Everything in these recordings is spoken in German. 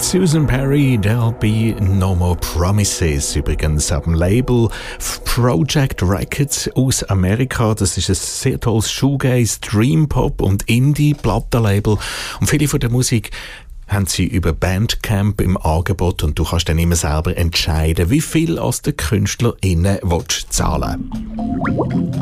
Susan Perry, There'll Be No More Promises, übrigens ab dem Label Project Records aus Amerika. Das ist ein sehr tolles Shoegaze, Dream-Pop und Indie-Plattenlabel. Und viele von der Musik haben sie über Bandcamp im Angebot und du kannst dann immer selber entscheiden, wie viel aus den KünstlerInnen zahlen willst.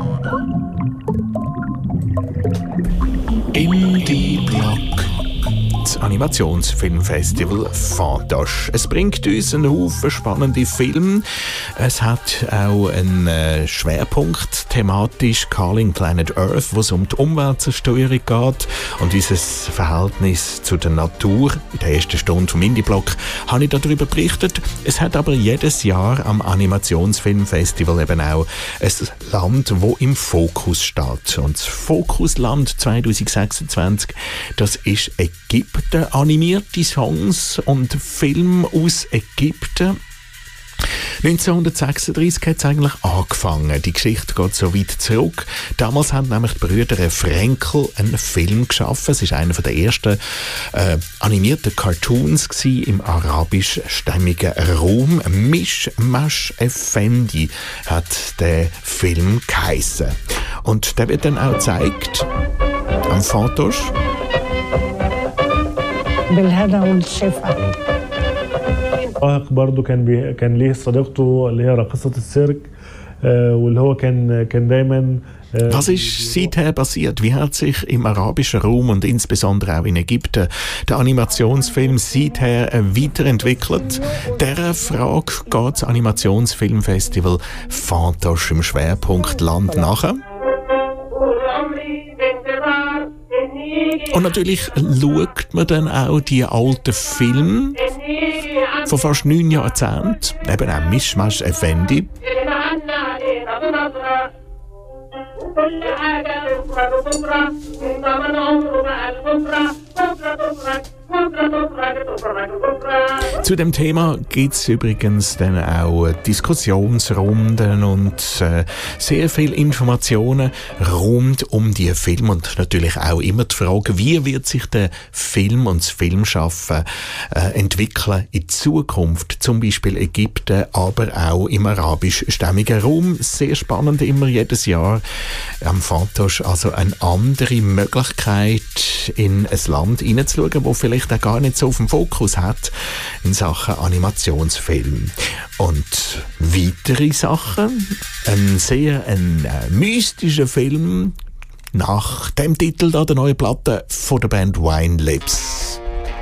Indie-Block. Das Animationsfilmfestival Fantasch. Es bringt uns einen Haufen spannende Filme. Es hat auch einen Schwerpunkt thematisch, Calling Planet Earth, wo es um die Umweltzerstörung geht und unser Verhältnis zu der Natur. In der ersten Stunde vom Indie-Block habe ich darüber berichtet. Es hat aber jedes Jahr am Animationsfilmfestival eben auch ein Land, wo im Fokus steht. Und das Fokusland 2026, das ist Ägypten. Animierte Songs und Filme aus Ägypten. 1936 hat es eigentlich angefangen. Die Geschichte geht so weit zurück. Damals haben nämlich die Brüder Frenkel einen Film geschaffen. Es war einer der ersten animierten Cartoons im arabischstämmigen Raum. Mishmash Effendi hat der Film geheissen. Und der wird dann auch gezeigt am Fantasch. بالهدى والشفاء. برضه كان ليه صديقته اللي هي راقصة السيرك واللي هو كان دايما. Was ist seither passiert? Wie hat sich im arabischen Raum und insbesondere auch in Ägypten der Animationsfilm seither weiterentwickelt? Dieser Frage geht das Animationsfilmfestival Fantasch im Schwerpunkt Land nachher. Und natürlich schaut man dann auch die alten Filme von fast 9 Jahrzehnten, eben auch Mishmash Effendi. Zu dem Thema gibt es übrigens dann auch Diskussionsrunden und sehr viele Informationen rund um die Filme und natürlich auch immer die Frage, wie wird sich der Film und das Filmschaffen entwickeln in Zukunft, zum Beispiel Ägypten, aber auch im arabischstämmigen Raum. Sehr spannend immer jedes Jahr am Fantasch, also eine andere Möglichkeit in ein Land hineinzuschauen, wo vielleicht auch gar nicht so auf dem Fokus hat in Sachen Animationsfilm. Und weitere Sachen, ein sehr mystischer Film nach dem Titel da, der neuen Platte von der Band Wine Lips.